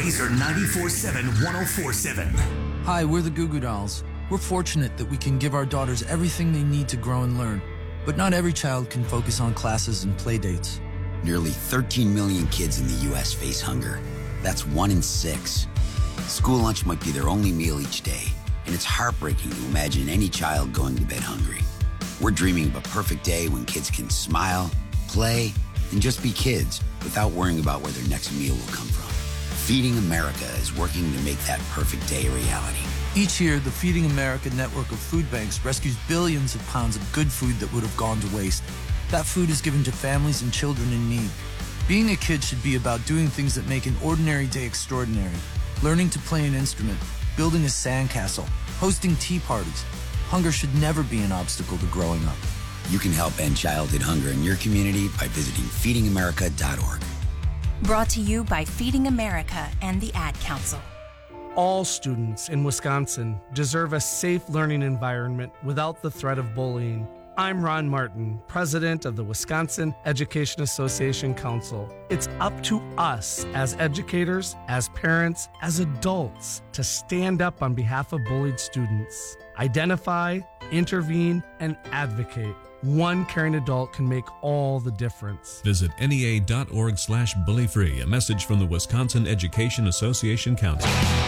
Razor 94.7 104.7. Hi, we're the Goo Goo Dolls. We're fortunate that we can give our daughters everything they need to grow and learn. But not every child can focus on classes and play dates. Nearly 13 million kids in the U.S. face hunger. That's 1 in 6. School lunch might be their only meal each day, and it's heartbreaking to imagine any child going to bed hungry. We're dreaming of a perfect day when kids can smile, play, and just be kids without worrying about where their next meal will come from. Feeding America is working to make that perfect day a reality. Each year, the Feeding America network of food banks rescues billions of pounds of good food that would have gone to waste. That food is given to families and children in need. Being a kid should be about doing things that make an ordinary day extraordinary. Learning to play an instrument, building a sandcastle, hosting tea parties. Hunger should never be an obstacle to growing up. You can help end childhood hunger in your community by visiting feedingamerica.org. Brought to you by Feeding America and the Ad Council. All students in Wisconsin deserve a safe learning environment without the threat of bullying. I'm Ron Martin, president of the Wisconsin Education Association Council. It's up to us as educators, as parents, as adults to stand up on behalf of bullied students. Identify, intervene, and advocate. One caring adult can make all the difference. Visit NEA.org/bullyfree. A message from the Wisconsin Education Association Council.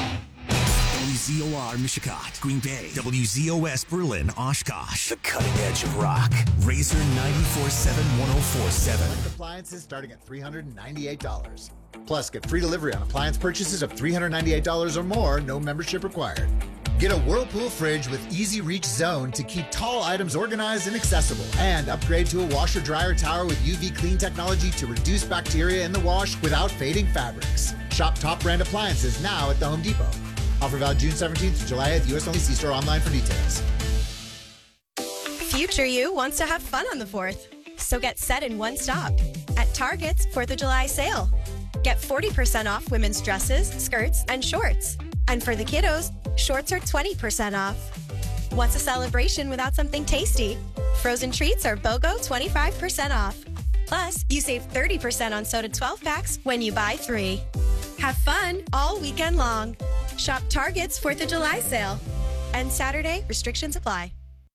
WZOR Mishicot, Green Bay. WZOS Berlin, Oshkosh. The cutting edge of rock. Razor 94.7 104.7. Appliances starting at $398. Plus, get free delivery on appliance purchases of $398 or more, no membership required. Get a Whirlpool fridge with Easy Reach Zone to keep tall items organized and accessible. And upgrade to a washer-dryer tower with UV clean technology to reduce bacteria in the wash without fading fabrics. Shop top brand appliances now at the Home Depot. Offer valid June 17th to July 8th. U.S. only. See store online for details. Future you wants to have fun on the 4th. So get set in one stop. At Target's 4th of July sale. Get 40% off women's dresses, skirts, and shorts. And for the kiddos, shorts are 20% off. What's a celebration without something tasty? Frozen treats are BOGO 25% off. Plus, you save 30% on soda 12-packs when you buy 3. Have fun all weekend long. Shop Target's 4th of July sale. And Saturday, restrictions apply.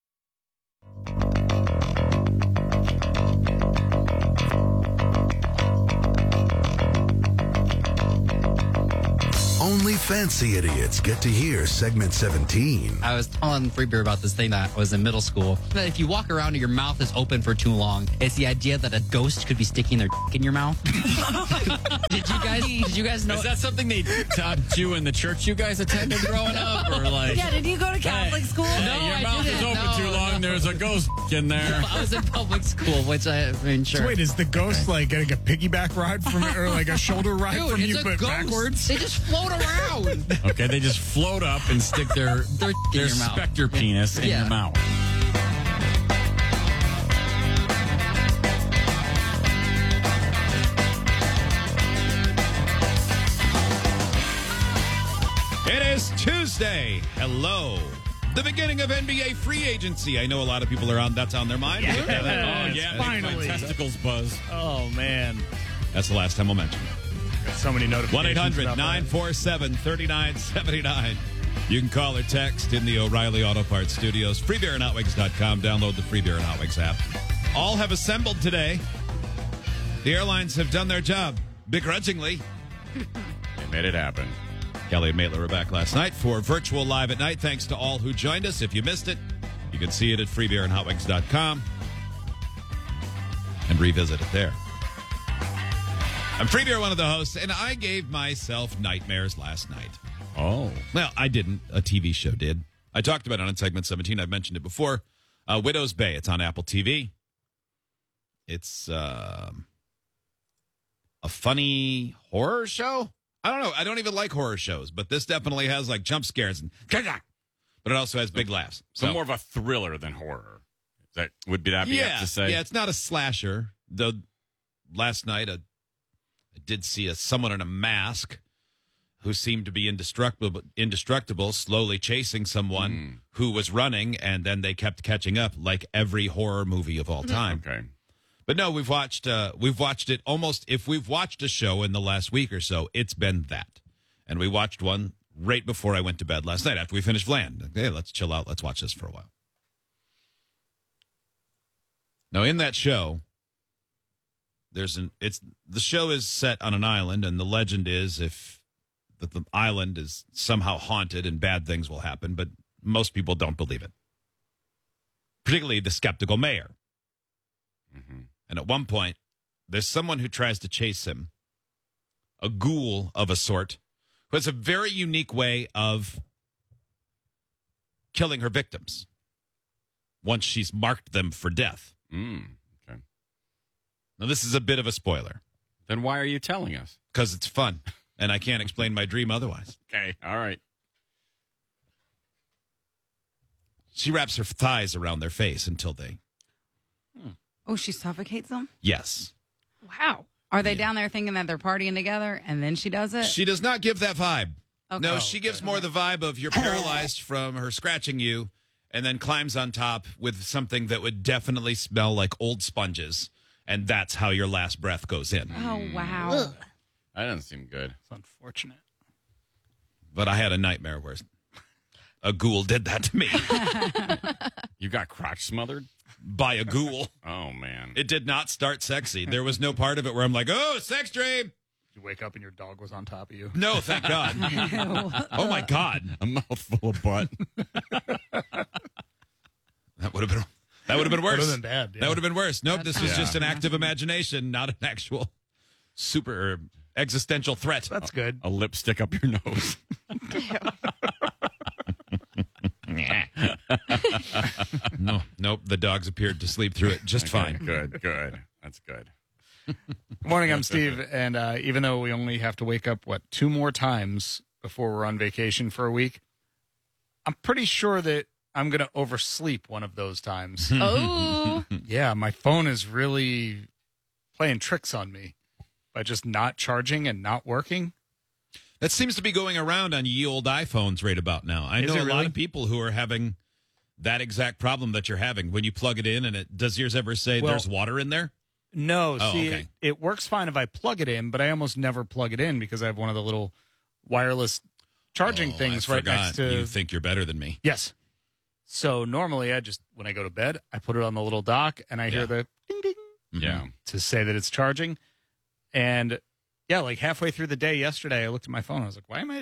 Only fancy idiots get to hear segment 17. I was telling Free Beer about this thing that was in middle school. If you walk around and your mouth is open for too long, it's the idea that a ghost could be sticking their in your mouth. Did you guys know? Is that something they taught you in the church you guys attended growing up? Or like, yeah, did you go to Catholic school? No, your mouth is open too long. There's a ghost in there. I was in public school, which I mean, sure. So wait, is the ghost like getting a piggyback ride from it, or like a shoulder ride from you, but backwards? They just float around. Okay, they just float up and stick their specter penis in your mouth. It is Tuesday. Hello. The beginning of NBA free agency. I know a lot of people are that's on their mind. Yeah, finally. My testicles buzz. Oh, man. That's the last time I'll mention it. So many notifications. 1-800-947-3979. You can call or text in the O'Reilly Auto Parts Studios. Freebeerandhotwings.com. Download the Free Beer and Hot Wings app. All have assembled today. The airlines have done their job begrudgingly. They made it happen. Kelly and Maitland were back last night for Virtual Live at Night. Thanks to all who joined us. If you missed it, you can see it at freebeerandhotwings.com and revisit it there. I'm Free Beer, one of the hosts, and I gave myself nightmares last night. Oh. Well, I didn't. A TV show did. I talked about it on segment 17. I've mentioned it before. Widow's Bay. It's on Apple TV. It's a funny horror show. I don't know. I don't even like horror shows, but this definitely has like jump scares, but it also has big laughs. So more of a thriller than horror. That would be that. Yeah, to say. Yeah. It's not a slasher. Though last night I did see someone in a mask who seemed to be indestructible, slowly chasing someone who was running, and then they kept catching up, like every horror movie of all time. Okay. But no, we've watched it almost. If we've watched a show in the last week or so, it's been that. And we watched one right before I went to bed last night after we finished Vland. Hey, let's chill out. Let's watch this for a while. Now, in that show, the show is set on an island, and the legend is that the island is somehow haunted and bad things will happen, but most people don't believe it. Particularly the skeptical mayor. Mm-hmm. And at one point, there's someone who tries to chase him, a ghoul of a sort, who has a very unique way of killing her victims once she's marked them for death. Okay. Now, this is a bit of a spoiler. Then why are you telling us? Because it's fun, and I can't explain my dream otherwise. Okay, all right. She wraps her thighs around their face until they... Oh, she suffocates them? Yes. Wow. Are they down there thinking that they're partying together and then she does it? She does not give that vibe. Okay. No, she gives more the vibe of you're paralyzed from her scratching you and then climbs on top with something that would definitely smell like old sponges. And that's how your last breath goes in. Oh, wow. Ugh. That doesn't seem good. It's unfortunate. But I had a nightmare where a ghoul did that to me. You got crotch smothered? By a ghoul. Oh, man. It did not start sexy. There was no part of it where I'm like, oh, sex dream. You wake up and your dog was on top of you. No, thank God. Oh, my God. A mouthful of butt. That would have been worse. That would have been bad. Yeah. That would have been worse. Nope, this was just an act of imagination, not an actual super existential threat. That's good. A lipstick up your nose. Nope. The dogs appeared to sleep through it just fine. Good. That's good. Good morning, I'm Steve, and even though we only have to wake up, 2 more times before we're on vacation for a week, I'm pretty sure that I'm going to oversleep one of those times. Oh. Yeah, my phone is really playing tricks on me by just not charging and not working. That seems to be going around on ye old iPhones right about now. I know a lot of people who are having that exact problem that you're having when you plug it in, and does yours ever say there's water in there? No, okay. It works fine if I plug it in, but I almost never plug it in because I have one of the little wireless charging things right next to... You think you're better than me. Yes. So normally when I go to bed, I put it on the little dock and I hear the ding ding to say that it's charging. And yeah, like halfway through the day yesterday, I looked at my phone. I was like, why am I at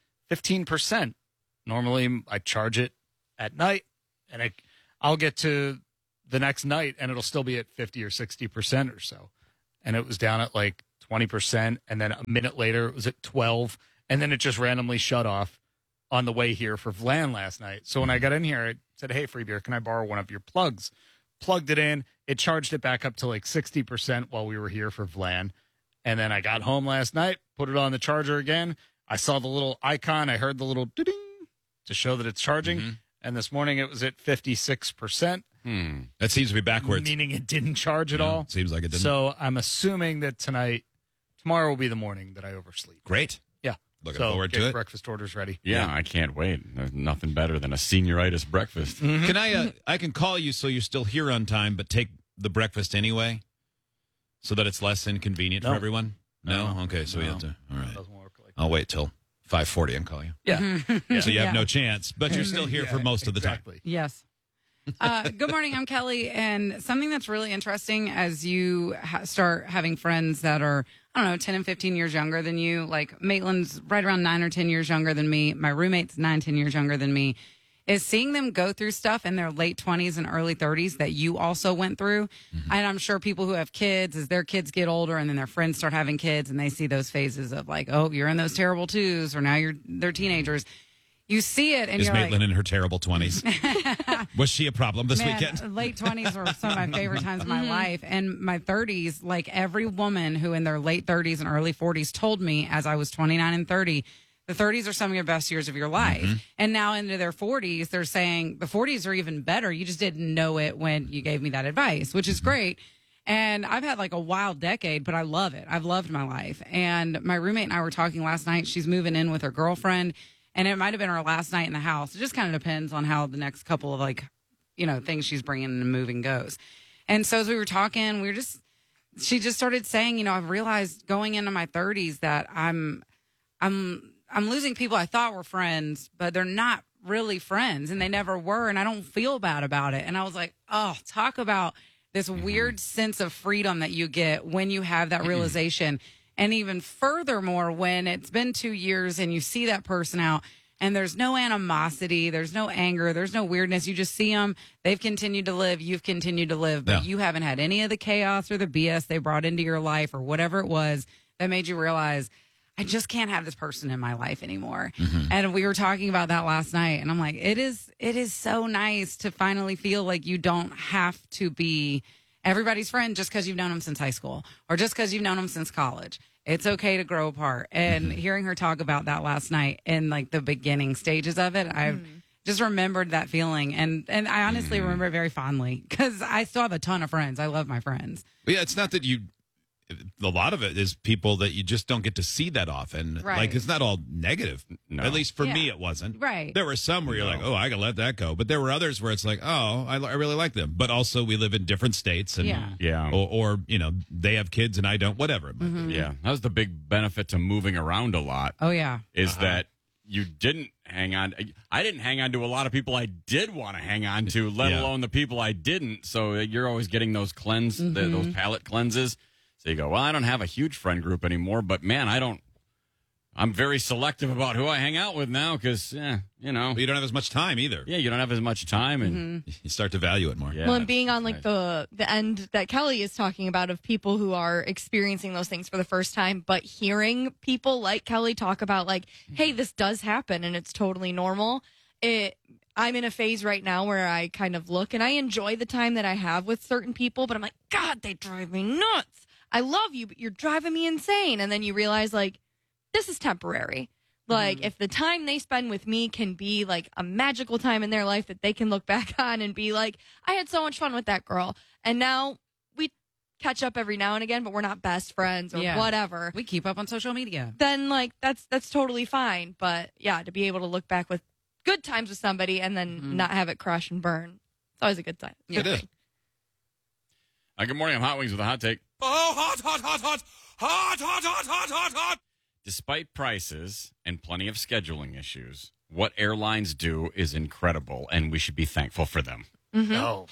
15%? Normally I charge it at night and I'll get to the next night and it'll still be at 50 or 60% or so. And it was down at like 20%. And then a minute later, it was at 12. And then it just randomly shut off on the way here for Vlan last night. So when I got in here, I said, hey, Free Beer, can I borrow one of your plugs? Plugged it in. It charged it back up to like 60% while we were here for Vlan. And then I got home last night, put it on the charger again. I saw the little icon. I heard the little ding to show that it's charging. Mm-hmm. And this morning it was at 56%. That seems to be backwards. Meaning it didn't charge at all. Seems like it didn't. So I'm assuming that tomorrow will be the morning that I oversleep. Great. Yeah. Looking forward to it. Breakfast orders ready. Yeah, I can't wait. There's nothing better than a senioritis breakfast. Mm-hmm. Can I can call you so you're still here on time, but take the breakfast anyway, so that it's less inconvenient for everyone? No? Okay, so we have to. All right. Doesn't work like I'll wait till 5:40 and call you. Yeah. So you have no chance, but you're still here for most of the time. Yes. Good morning, I'm Kelly, and something that's really interesting as you start having friends that are, 10 and 15 years younger than you, like Maitland's right around 9 or 10 years younger than me, my roommate's 9, 10 years younger than me, is seeing them go through stuff in their late 20s and early 30s that you also went through. Mm-hmm. And I'm sure people who have kids, as their kids get older and then their friends start having kids and they see those phases of like, oh, you're in those terrible twos, or now they're teenagers. You see it, and is you're Maitland like, in her terrible 20s? Was she a problem this weekend? Late 20s were some of my favorite times of my life. And my 30s, like every woman who in their late 30s and early 40s told me as I was 29 and 30, the 30s are some of your best years of your life. Mm-hmm. And now into their 40s, they're saying the 40s are even better. You just didn't know it when you gave me that advice, which is great. And I've had like a wild decade, but I love it. I've loved my life. And my roommate and I were talking last night. She's moving in with her girlfriend. And it might have been her last night in the house. It just kind of depends on how the next couple of things she's bringing and moving goes. And so as we were talking, she just started saying, I've realized going into my 30s that I'm I'm losing people I thought were friends, but they're not really friends, and they never were, and I don't feel bad about it. And I was like, oh, talk about this weird sense of freedom that you get when you have that realization. And even furthermore, when it's been 2 years and you see that person out and there's no animosity, there's no anger, there's no weirdness. You just see them. They've continued to live. You've continued to live. But you haven't had any of the chaos or the BS they brought into your life or whatever it was that made you realize, I just can't have this person in my life anymore. And we were talking about that last night. And I'm like, it is so nice to finally feel like you don't have to be everybody's friend just because you've known them since high school or just because you've known them since college. It's okay to grow apart. And hearing her talk about that last night in like the beginning stages of it, I've just remembered that feeling. And I honestly remember it very fondly because I still have a ton of friends. I love my friends. Yeah, it's not that a lot of it is people that you just don't get to see that often. Right. Like, it's not all negative. No. At least for me, it wasn't. Right. There were some where you're like, oh, I can let that go. But there were others where it's like, oh, I really like them. But also, we live in different states. And, or they have kids and I don't, whatever. Yeah. That was the big benefit to moving around a lot. Oh, yeah. Is that you didn't hang on. I didn't hang on to a lot of people I did want to hang on to, let alone the people I didn't. So you're always getting those those palate cleanses. So you go, well, I don't have a huge friend group anymore, but man, I'm very selective about who I hang out with now because, But you don't have as much time either. Yeah, you don't have as much time and you start to value it more. Yeah, well, and being on like the end that Kelly is talking about of people who are experiencing those things for the first time, but hearing people like Kelly talk about like, hey, this does happen and it's totally normal. I'm in a phase right now where I kind of look and I enjoy the time that I have with certain people, but I'm like, God, they drive me nuts. I love you, but you're driving me insane. And then you realize, like, this is temporary. Like, if the time they spend with me can be, like, a magical time in their life that they can look back on and be like, I had so much fun with that girl. And now we catch up every now and again, but we're not best friends or whatever. We keep up on social media. Then, like, that's totally fine. But, yeah, to be able to look back with good times with somebody and then not have it crash and burn, it's always a good time. It is. Good morning. I'm Hot Wings with a hot take. Oh, hot, hot, hot, hot, hot, hot, hot, hot, hot, hot. Despite prices and plenty of scheduling issues, what airlines do is incredible, and we should be thankful for them. Oh.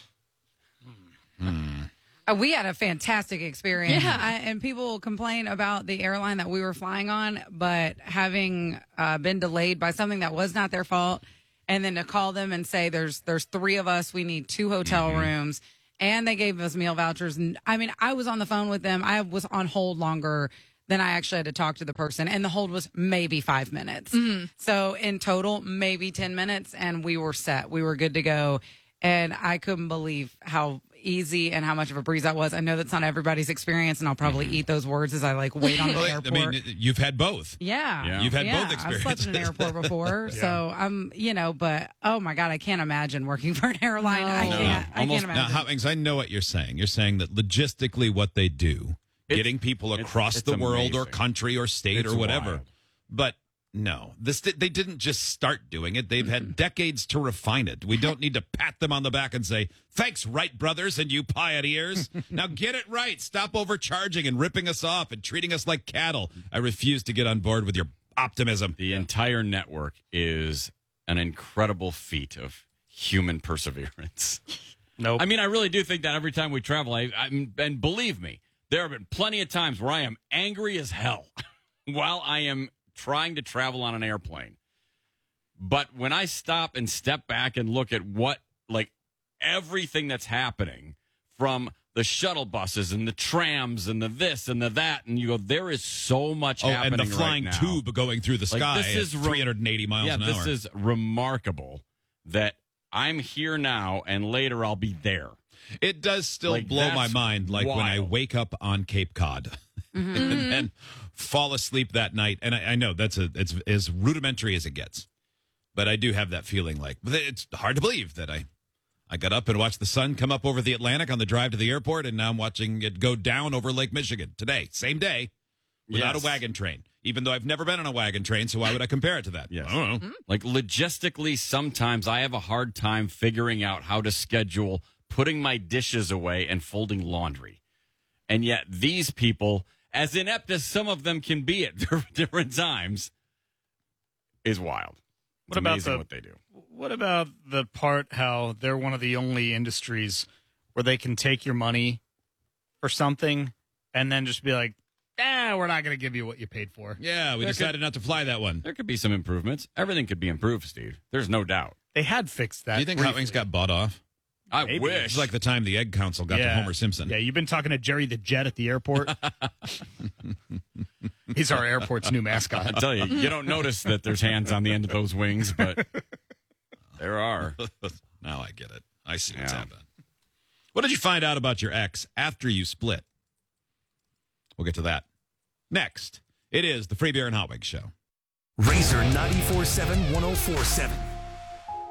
We had a fantastic experience. Yeah. And people will complain about the airline that we were flying on, but having been delayed by something that was not their fault, and then to call them and say, there's 3 of us, we need 2 hotel rooms, and they gave us meal vouchers. And I mean, I was on the phone with them. I was on hold longer than I actually had to talk to the person. And the hold was maybe 5 minutes. So in total, maybe 10 minutes. And we were set. We were good to go. And I couldn't believe how easy and how much of a breeze that was. I know that's not everybody's experience, and I'll probably eat those words as I like wait on the airport. I mean, you've had both. Yeah. You've had both experiences. I've slept in an airport before, so I'm, but oh my God, I can't imagine working for an airline. I can't imagine. Now, Hot Wings, I know what you're saying. You're saying that logistically what they do, getting people across the world or country or state or whatever. Wild. But no, they didn't just start doing it. They've had decades to refine it. We don't need to pat them on the back and say, thanks, Wright brothers and you pioneers. Now get it right. Stop overcharging and ripping us off and treating us like cattle. I refuse to get on board with your optimism. The entire network is an incredible feat of human perseverance. Nope. I mean, I really do think that every time we travel, and believe me, there have been plenty of times where I am angry as hell while I am trying to travel on an airplane. But when I stop and step back and look at everything that's happening, from the shuttle buses and the trams and the this and the that, and you go, there is so much happening and the flying right now. tube going through the sky this is 380 miles an hour. This is remarkable that I'm here now and later I'll be there. It does still blow my mind, like when I wake up on Cape Cod and then fall asleep that night. And I know it's as rudimentary as it gets. But I do have that feeling like it's hard to believe that I got up and watched the sun come up over the Atlantic on the drive to the airport, and now I'm watching it go down over Lake Michigan today, same day, without a wagon train. Even though I've never been on a wagon train, so why would I compare it to that? Yes. I don't know. Like logistically, sometimes I have a hard time figuring out how to schedule putting my dishes away and folding laundry. And yet these people, as inept as some of them can be at different times, is wild. It's What about amazing the- what they do. What about the part how they're one of the only industries where they can take your money for something and then just be like, we're not going to give you what you paid for. Yeah, we decided not to fly that one. There could be some improvements. Everything could be improved, Steve. There's no doubt. They had fixed that. Do you think Hot Wings got bought off? I Maybe. wish. It's like the time the Egg Council got to Homer Simpson. Yeah, you've been talking to Jerry the Jet at the airport. He's our airport's new mascot. I tell you, you don't notice that there's hands on the end of those wings, but there are. Now I get it. I see what's happening. What did you find out about your ex after you split? We'll get to that next. It is the Free Beer and Hot Wings Show. Razor 94.7 104.7.